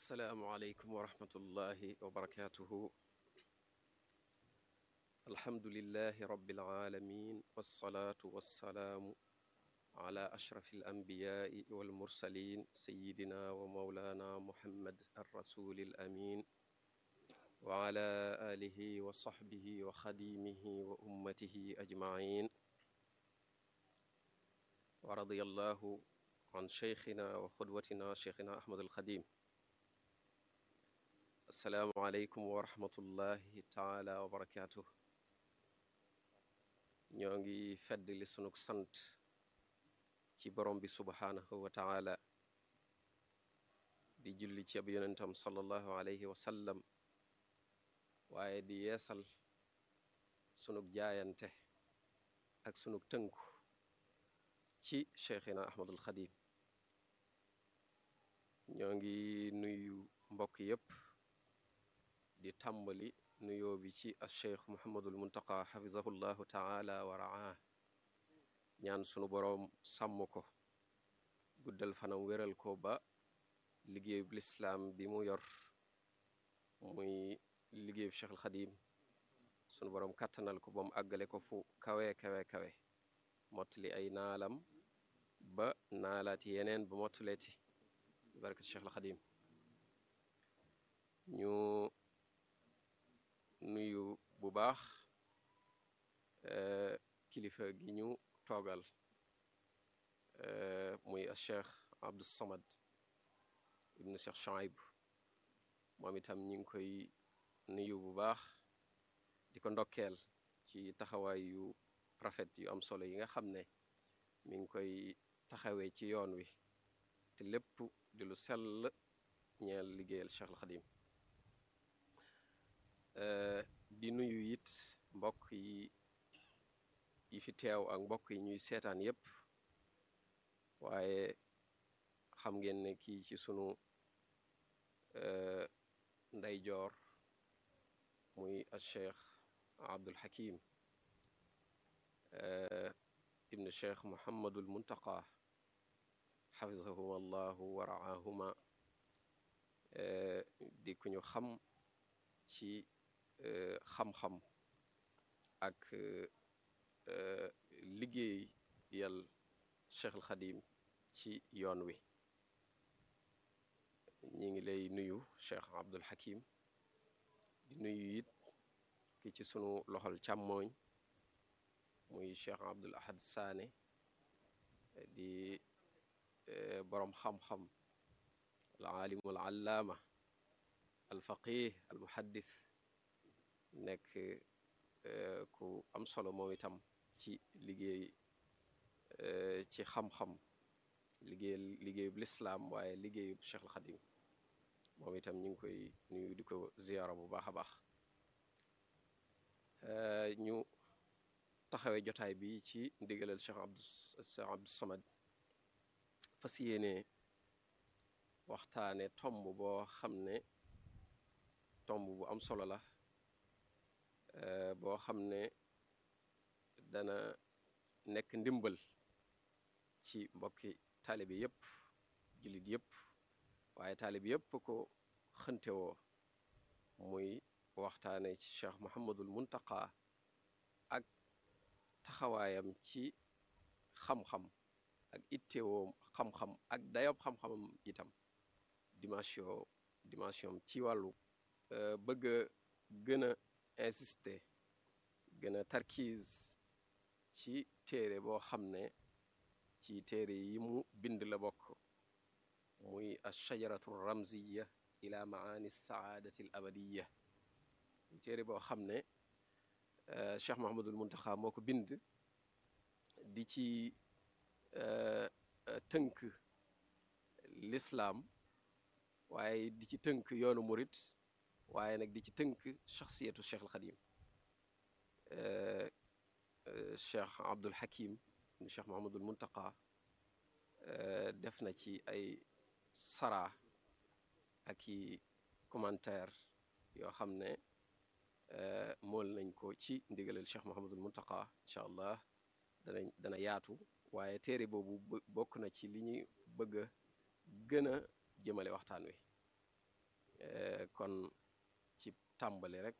assalaamu aleykum wa rahmatullahi wa barakaatuhu. alhamdulillahi rabbil aalamiin wassalaatu wassalaamu ala ashrafi alanbiyaai walmursaliin sayyidina wa mawlaana muhammad arrasuuli alamin wa ala aalihi wa sahbihi wa xadiimihi wa ummatihi ajmain wa radiyallahu an cheikhina wa xudwatina cheikhina ahmad alxadim. assalaamu aleykum wa rahmatullahi taala wa barakaatuh. ñoo ngi fedd li sunug sant ci borom bi subhaanahu wa taala di julli ci ab yonentam sallallahu alayhi wa sallam waaye di yeesal sunug jaayante ak sunug tënku ci cheikhina ahmadul xadim. ñoo ngi nuyu mbokk yépp di tàmbali nuyoo bi ci al cheikh muhammadul muntaqa xafizahullahu taala wa raa, ñaan sunu boroom sàmm ko guddal fanam wéral ko ba liggéeyub lislaam bi mu yor muy liggéeyub cheikh al xadim sunu boroom kàttanal ko ba mu àggale ko fu kawe kawe kawe mottali ay naalam ba naalaati yeneen ba mottuleeti barakat cheikh al xadim. ñu nuyu bu baax kilifa gi ñu toogal muy cheikh Abdou Samad ibnu cheikh Chouaib, moom itam ñi ngi koy nuyu bu baax di ko ndokkeel ci taxawaay yu rafet yu am solo yi nga xam ne mi ngi koy taxawee ci yoon wi te lépp di lu sell ñeel liggéeyal cheikh al xadim. di nuyu it mbokk yi fi teew ak mbokk yi ñuy seetaan yépp, waaye xam ngeen ne kii ci sunu ndeyjoor muy al cheikh Abdul Hakim ibnu cheikh Muhammadul Muntaqa xafizahum allahu wa raahuma, di ku ñu xam ci xam-xam ak liggéey yal cheikh al xadim ci yoon wi. ñi ngi lay nuyu cheikh Abdul Hakim, di nuyu it ki ci sunu loxol càmmooñ muy cheikh Abdul Ahad Saane, di boroom xam-xam al aalimu al allaama al faqih al muhaddis, nekk ku am solo moom itam ci liggéey ci xam-xam liggéeyub lislaam waaye liggéeyub cheikh al xadim. moom itam ñu ngi koy nuyu di ko ziyaara bu baax a baax. ñu taxawee jotaay bi ci ndigalal cheikh Abdou Samad, fas yéene waxtaane tomb boo xam ne tomb bu am solo la, boo xam ne dana nekk ndimbal ci mbokki taalibe yépp, jullit yépp, waaye taalibe yépp ko xëntewoo, muy waxtaane ci cheikh Muhammadul Muntaqa ak taxawaayam ci xam-xam ak ittewoo xam-xam ak dayob xam-xamam itam, dimension ci wàllu bëgg a gën a insister gën a tarkiis ci téere boo xam ne ci téere yi mu bind la bokk, muy ash-shajaratu ramziya ila maani saadati al abadiya. téere boo xam ne cheikh Muhammadul Muntaxa moo ko bind di ci tënk lislaam, waaye di ci tënk yoonu murit, waaye nag di ci tënk shaxsiyatu cheikh al xadim. cheikh Abdul Hakim cheikh Muhammadul Muntaqa def na ci ay sara ak i commentaire yoo xam ne mool nañ ko ci ndigalal cheikh Muhammadul Muntaqa. incha allah dana yaatu, waaye téere boobu bokk na ci li ñu bëgg a gën a jëmale waxtaan wi. kon ci tàmbali rek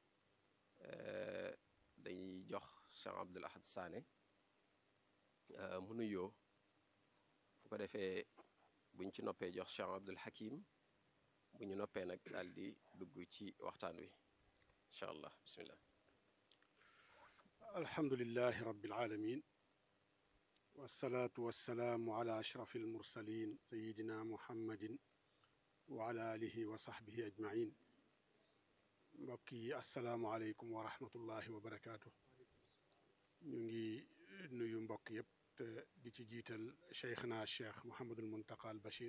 dañuy jox Cheikh Abdoul Ahad Sané mu nuyoo bu ko defee buñ ci noppee jox Cheikh Abdoul Hakim bu ñu noppee nag daal di dugg ci waxtaan wi incha allah bismillah. alhamdulilahi rabbil alamin wasalaatu wasalaamu ala ashrafi almursalin sayidina muhammadin wa ala alihi wa sahbihi ajmain. mbokk yi assalaamu aleykum wa rahmatullahi wa barakaatu. ñu ngi nuyu mbokk yépp te di ci jiital cheikhna cheikh Mouhamadul Muntaqa al Bachir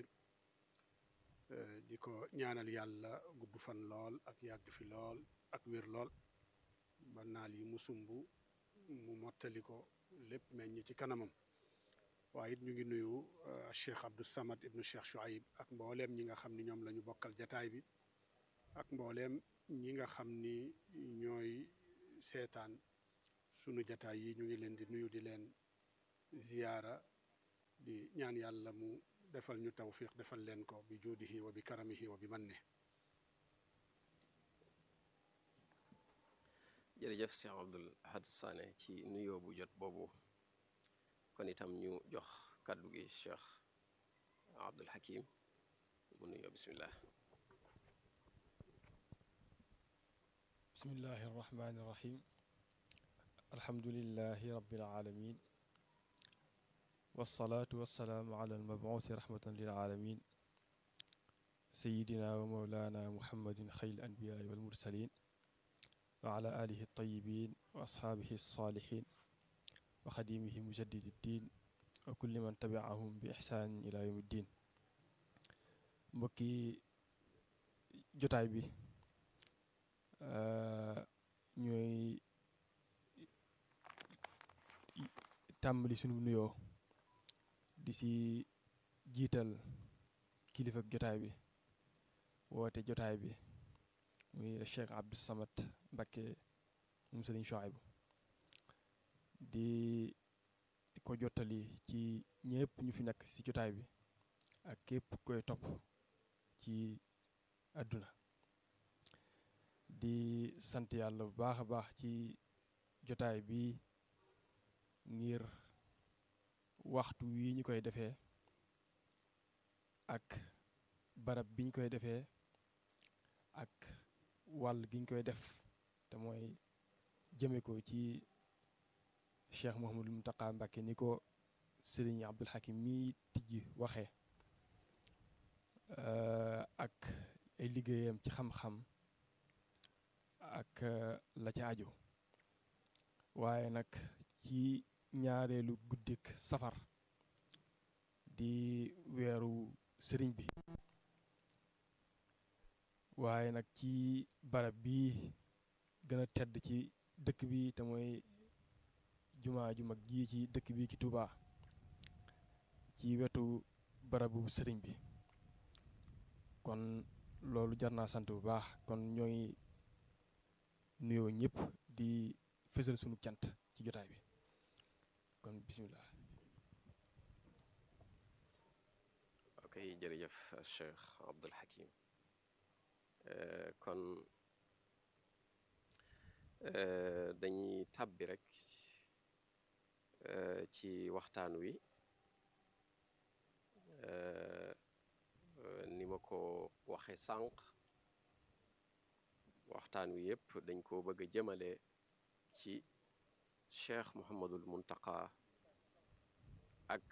di ko ñaanal yàlla gudd fan lool ak yàgg fi lool ak wér lool ba naal yi mu sumb mu mottali ko lépp meññ ci kanamam. waaye it ñu ngi nuyu cheikh Abdou Samad ibnu cheikh Chouaib ak mbooleem ñi nga xam ni ñoom la ñu bokkal jataay bi ak mbooleem ñi nga xam ni ñooy seetaan sunu jataay yi. ñu ngi leen di nuyu di leen ziyaara di ñaan yàlla mu defal ñu tawfiq defal leen ko bi juudihi wa bi karamihi wa bi manne. jërëjëf Cheikh Abdoul Ahad Sané ci nuyoo bu jot boobu. kon itam ñu jox kàddu gi Cheikh Abdoul Hakim mu nuyoo bismillah. bismillahi arrahmani irrahim alhamdulilahi rabbil alamin wassalaatu wassalaamu ala almabuuthi rahmatan lil alamin sayidina wa mawlana muhammadin xayl anbiyaai wal mursalin wa ala alihi altayibin wa ashaabihi alsalihin wa xadimihi mujaddidi ddin wa kulli man tabiahum bi ixsaanin ila yawmi ddin. mbokki jotaay bi ñooy tàmbali sunu nuyoo di si jiital kilifa jotaay bi woote jotaay bi muy Cheikh Abdou Samad Mbacké moom Sëriñ Chouaïbou di ko jottali ci ñëpp ñu fi nekk ci jotaay bi ak képp koy topp ci àdduna. di sant yàlla bu baax a baax ci jotaay bi ngir waxtu wi ñu koy defee ak barab biñ koy defee ak wàll gi ñu koy def te mooy jëme ko ci Cheikh Mouhamadul Muntaqa Mbacké ni ko Sëriñ Abdul Hakim mi tijji waxee ak ay liggéeyam ci xam-xam ak la ca aju. waaye nag ci ñaareelu guddik safar di weeru sëriñ bi waaye nag ci barab bi gën a tedd ci dëkk bi te mooy jumaa ju mag ji ci dëkk bi ci Touba ci wetu barabu sëriñ bi. kon loolu jar naa sant bu baax. kon ñooy nuyoo ñëpp di fësal sunu cant ci jotaay bi kon bismillah. ok jërëjëf Cheikh Abdoul Hakim. kon dañuy tàbbi rek ci waxtaan wi ni ma ko waxe sànq waxtaan wi yëpp dañ ko bëgg a jëmale ci Cheikh Mouhamadul Muntaqa ak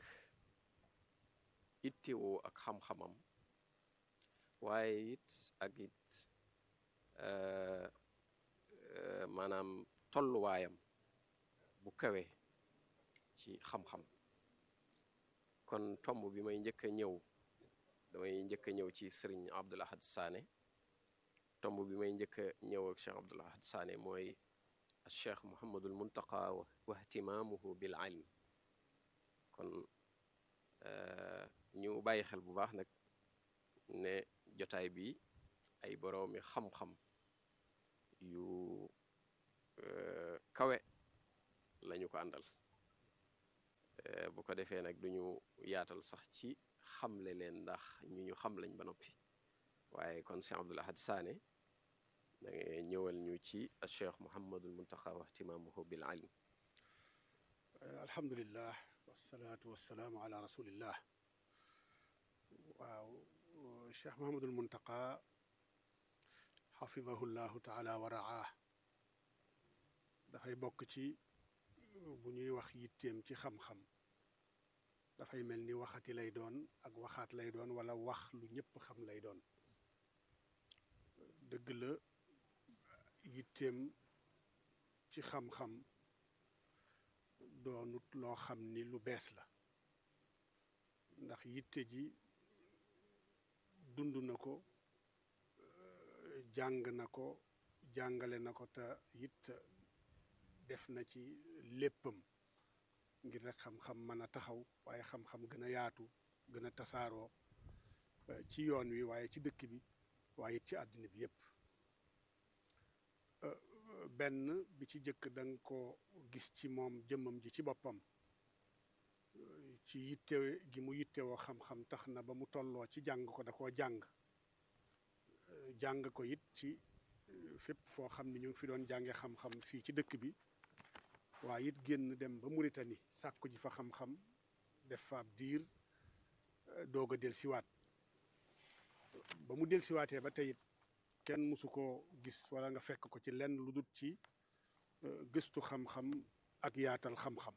ittewoo ak xam-xamam waaye it ak it maanaam tolluwaayam bu kawe ci xam-xam. kon tomb bi may njëkk a ñëw damay njëkk a ñëw ci Sëriñ Abdoul Ahad Sané. tomb bi may njëkk a ñëw ak Cheikh Abdoul Ahad Sané mooy Cheikh Mouhamadul Muntaqa wa ihtimaamuhu bil ilm. kon ñu bàyyi xel bu baax nag ne jotaay bi ay boroomi xam-xam yu kawe lañu ko àndal. bu ko defee nag duñu yaatal sax ci xamle leen ndax ñu xam lañ ba noppi waaye kon Cheikh Abdoul Ahad Sané da ngay ñëwal ñu ci Cheikh Mouhamadul Muntaqa wa ihtimaamuhu bil ilm. alhamdulillah wasalaatu wasalaamu ala rasulillah. waaw Cheikh Mouhamadul Muntaqa xafidahu llahu taala wa raah dafay bokk ci bu ñuy wax yitteem ci xam-xam dafay mel ni waxati lay doon ak waxaat lay doon wala wax lu ñëpp xam lay doon. dëgg la yitteem ci xam-xam doonut loo xam ni lu bees la ndax yitte ji dund na ko jàng na ko jàngale na ko te it def na ci léppam ngir rek xam-xam mën a taxaw waaye xam-xam gën a yaatu gën a tasaaroo ci yoon wi waaye ci dëkk bi waaye ci àddina bi yépp. benn bi ci jëkk danga ko gis ci moom jëmmam ji ci boppam ci yitte gi mu yittewoo xam-xam tax na ba mu tolloo ci jàng ko da koo jàng ko it ci fépp foo xam ni ñu ngi fi doon jànge xam-xam fii ci dëkk bi waaye it génn dem ba Mauritanie sàkku ji fa xam-xam def fa ab diir doog a dellusiwaat ba mu dellusiwaatee ba tey it kenn mësu koo gis wala nga fekk ko ci lenn lu dul ci gëstu xam-xam ak yaatal xam-xam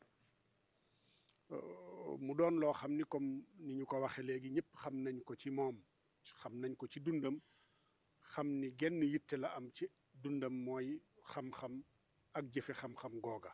mu doon loo xam ni comme ni ñu ko waxee léegi ñëpp xam nañ ko ci moom xam nañ ko ci dundam xam ni genn yitte la am ci dundam mooy xam-xam ak jëfe xam-xam googa.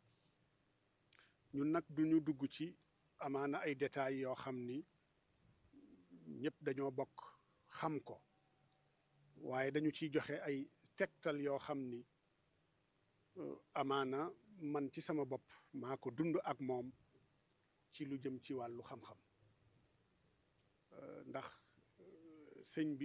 ñun nag duñu dugg ci amaana ay détails yoo xam ni ñëpp dañoo bokk xam ko waaye dañu ciy joxe ay tegtal yoo xam ni amaana man ci sama bopp maa ko dund ak moom ci lu jëm ci wàllu xam-xam ndax sëñ bi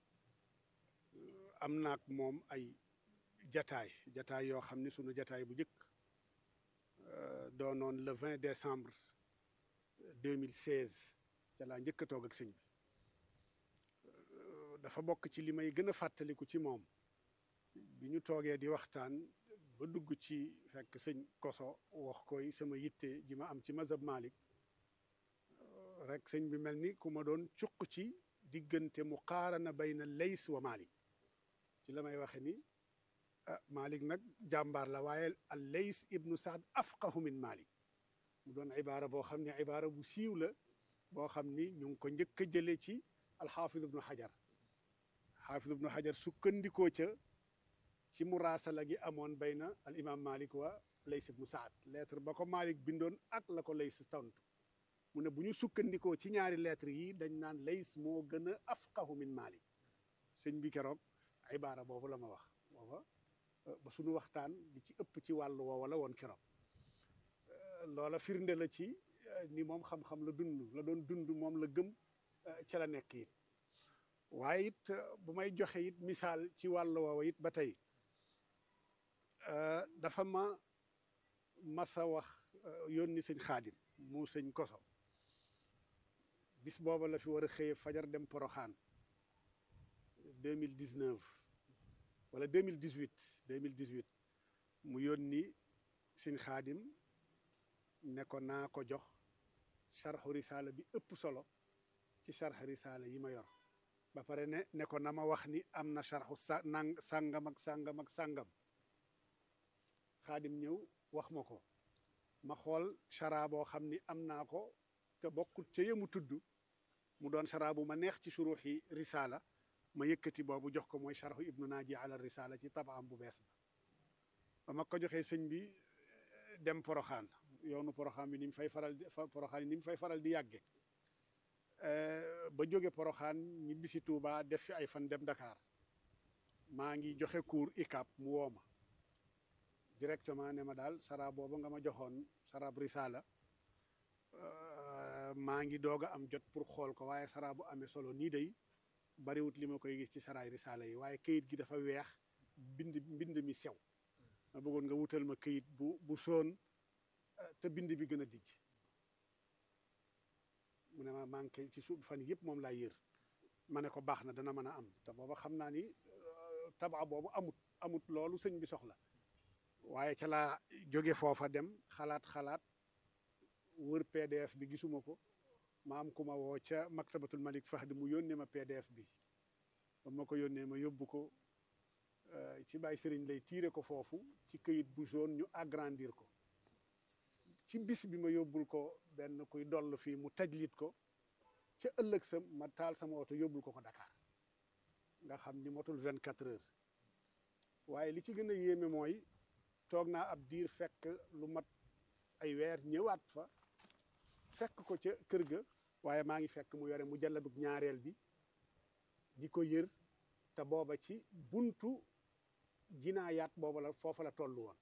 am naak moom ay jataay yoo xam ni sunu jataay bu njëkk doonoon le 20 décembre 2016 ca laa njëkk a toog ak sëñ bi. dafa bokk ci li may gën a fàttaliku ci moom bi ñu toogee di waxtaan ba dugg ci fekk sëñ Koso wax koy sama yitte ji ma am ci mazhab Malik rek sëñ bi mel ni ku ma doon cuq ci diggante muqaarana bayna Lays wa Malik ci la may waxe ni Malik nag jàmbaar la waaye al Lays ibnu Saad afqahu min Malik mu doon ibaara boo xam ne ibaara bu siiw la boo xam ni ñu ngi ko njëkk a jële ci alxaafid ibnu Hajar xaafis ibnu Hajar sukkandikoo ca ci muraasala gi amoon bayna al imam Malik wa Lays ibnu Saad lettre ba ko Malik bindoon ak la ko Lays tontu mu ne bu ñu sukkandikoo ci ñaari lettre yi dañ naan Lays moo gën a afqahu min Malik sëñ bi keroog ibaara boobu la ma wax booba ba suñu waxtaan li ci ëpp ci wàllu woowa la woon keroog loola firnde la ci ni moom xam-xam la doon dund moom la gëm ca la nekk it waaye it bu may joxe it misaal ci wàllu woowa it ba tey dafa ma masa wax yónni sëñ Xaadim mu sëñ Koso bis booba la fi war a xëye fajar dem Poroxaan 2019 wala 2018 mu yónni sëñ Xaadim ne ko naa ko jox sarxu risaala bi ëpp solo ci sarxu risaala yi ma yor ba pare ne ko na ma wax ni am na sarxu sàngam ak sàngam ak sàngam Xaadim ñëw wax ma ko ma xool chara boo xam ni am naa ko te bokkut ca yemu tudd mu doon chara bu ma neex ci suruxi risaala ma yëkkati boobu jox ko mooy charxu ibnu naaji ala risaala ci tabaam bu bees ba ma ko joxee sëñ bi dem poroxaan yoonu poroxaan bi ni mu fay faral di yàgge ba jóge poroxaan ñi bisi Tuuba def fi ay fan dem Dakar maa ngi joxe cours ICAP mu woo ma directement ne ma daal sara booba nga ma joxoon sarab risaala maa ngi doog a am jot pour xool ko waaye sara bu amee solo nii day bariwut li ma koy gis ci saraay risaala yi waaye këyit gi dafa weex mbind mi sew ma bëggoon nga wutal ma këyit bu soon te bind bi gën a dijj mu ne ma manqué ci suuf fan yëpp moom laa yër ma ne ko baax na dana mën a am te booba xam naa ni tabaa boobu amut loolu sëñ bi soxla waaye ca laa jóge foofa dem xalaat wër PDF bi gisuma ko ma am ku ma woo ca maktabatul Malik Fahd mu yónnee ma PDF bi ba ma ko yónnee ma yóbbu ko ci Baye Serigne lay tiire ko foofu ci këyit bu jaune ñu agrandir ko ci bis bi ma yóbbul ko benn kuy doll fii mu tajlit ko ca ëllëg sa ma taal sama oto yóbbul ko Dakar nga xam ni motul 24 heures waaye li ci gën a yéeme mooy toog naa ab diir fekk lu mat ay weer ñëwaat fa fekk ko ca kër ga waaye maa ngi fekk mu yore mu jalladug ñaareel bi di ko yër te booba ci buntu jinaayaat booba la foofa la toll woon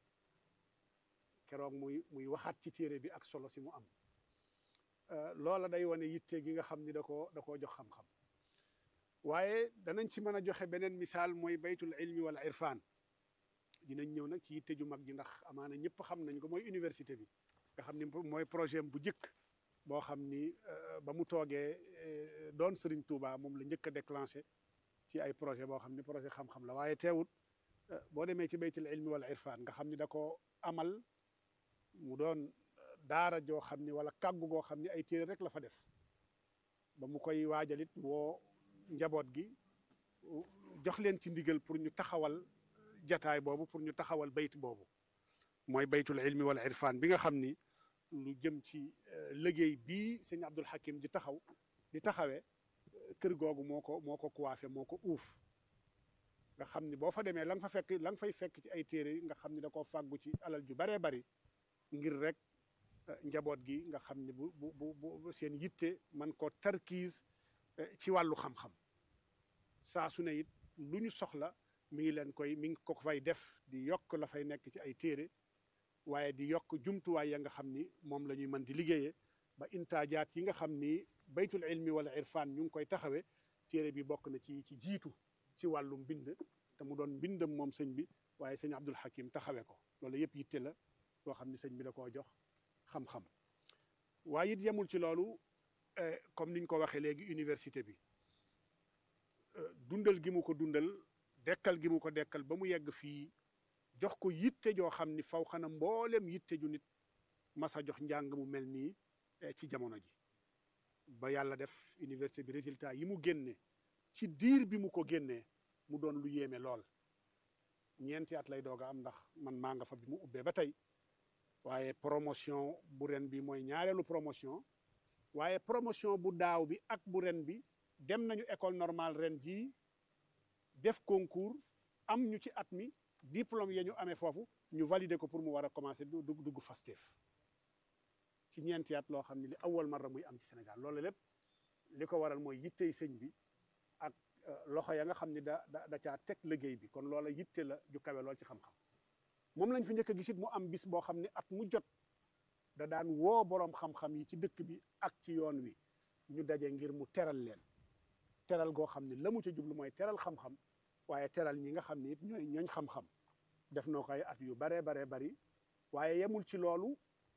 keroog muy waxaat ci téere bi ak solo si mu am loola day wane yitte gi nga xam ni da koo jox xam-xam waaye danañ ci mën a joxe beneen misaal mooy baytul ilmi wal irfan dinañ ñëw nag ci yitte ju mag ji ndax amaana ñëpp xam nañ ko mooy université bi nga xam ni mooy projet bu njëkk boo xam ni ba mu toogee doon Serigne Touba moom la njëkk a déclenché ci ay projet boo xam ni projet xam-xam la waaye teewut boo demee ci baytul ilmi wal irfan nga xam ni da ko amal mu doon daara joo xam ni wala kàggu goo xam ni ay téere rek la fa def ba mu koy waajalit woo njaboot gi jox leen ci ndigal pour ñu taxawal jataay boobu pour ñu taxawal bayt boobu mooy baytul ilmi wal irfan bi nga xam ni lu jëm ci liggéey bii sëñ Abdul Hakim di taxawee kër googu moo ko coiffé moo ko uuf nga xam ni boo fa demee la nga fay fekk ci ay téere nga xam ni da koo fàggu ci alal ju baree bari ngir rek njaboot gi nga xam ni bu seen yitte man koo tarkiis ci wàllu xam-xam saa su ne it lu ñu soxla mi ngi ko fay def di yokk la fay nekk ci ay téere waaye di yokk jumtuwaay ya nga xam ni moom la ñuy mën di liggéeyee ba intaajaat yi nga xam ni baytul ilmi wala irfan ñu ngi koy taxawee téere bi bokk na ci jiitu ci wàllu mbind te mu doon mbindam moom sëñ bi waaye sëñ Abdul Hakim taxawee ko loolu yëpp yitte la boo xam ni sëñ bi da koo jox xam-xam waaye it yemul ci loolu comme niñ ko waxee léegi université bi dundal gi mu ko dundal dekkal gi mu ko dekkal ba mu yegg fii jox ko yitte joo xam ni faw xana mboolem yitte ju nit masa jox njàng mu mel nii ci jamono ji ba yàlla def université bi résultat yi mu génne ci diir bi mu ko génnee mu doon lu yéeme lool 4 at lay doog a am ndax man maa nga fa bi mu ubbee ba tey waaye promotion bu ren bi mooy ñaareelu promotion waaye promotion bu daaw bi ak bu ren bi dem nañu école normale ren jii def concours am ñu ci at mi diplôme ya ñu amee foofu ñu valider ko pour mu war a commencer dugg Fastef ci 4 at loo xam ne li awal marra muy am ci Sénégal loolu lépp li ko waral mooy yittey sëñ bi ak loxo ya nga xam ne da caa teg liggéey bi kon loola yitte la ju kawe lool ci xam-xam moom lañ fi njëkk a gisit mu am bis boo xam ne at mu jot da daan woo boroom xam-xam yi ci dëkk bi ak ci yoon wi ñu daje ngir mu teral leen teral goo xam ne la mu ca jublu mooy teral xam-xam waaye teral ñi nga xam ne it ñooñ xam-xam def noo koy at yu baree bari waaye yemul ci loolu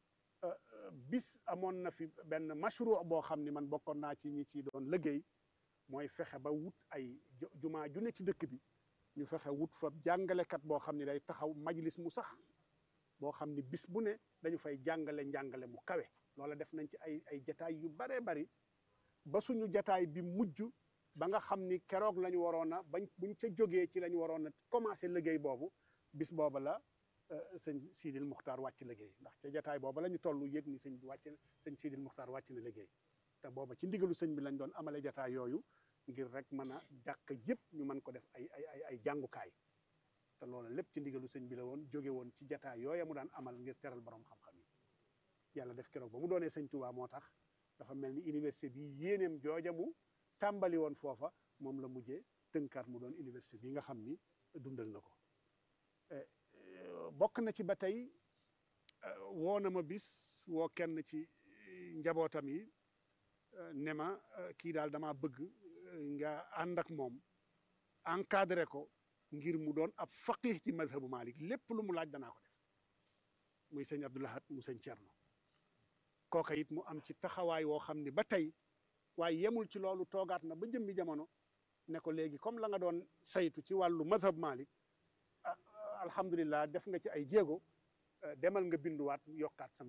bis amoon na fi benn mashru boo xam ni man bokkoon naa ci ñi ci doon liggéey mooy fexe ba wut ay jumaa ju ne ci dëkk bi ñu fexe wut fa jàngalekat boo xam ne day taxaw majlis mu sax boo xam ni bis bu ne dañu fay njàngale mu kawe loola def nañ ci ay jataay yu baree bari ba suñu jataay bi mujj ba nga xam ni keroog lañu waroon a buñ ca jógee ci lañu waroon a commencé liggéey boobu bis booba la sëñ Sidil Muxtaar wàcc liggéey ndax ca jataay booba la ñu toll yëg ni sëñ Sidil Muxtaar wàcc na liggéey te booba ci ndigalu sëñ bi lañ doon amale jataay yooyu ngir rek mën a jàkk yëpp ñu mën ko def ay jàngukaay te loolu lépp ci ndigalu sëñ bi la woon jóge woon ci jataay yooya mu daan amal ngir teral borom xam-xam yi yàlla def keroog ba mu doonee sëñ Tuubaa moo tax dafa mel ni université bi yéeneem jooja mu tàmbali woon foofa moom la mujjee tënkaat mu doon université bi nga xam ni dundal na ko bokk na ci ba tey woo na ma bis woo kenn ci njabootam yi ne ma kii daal dama bëgg nga ànd ak moom encadré ko ngir mu doon ab faqih ci mazhabu Malik lépp lu mu laaj danaa ko def muy sëñ Abdoulahat mu sëñ Cerno kooka it mu am ci taxawaay woo xam ne ba tey waaye yemul ci loolu toogaat na ba jëmmi jamono ne ko léegi comme la nga doon saytu ci wàllu mazhab Malik alhamdulillah def nga ci ay jéego demal nga binduwaat yokkaat sa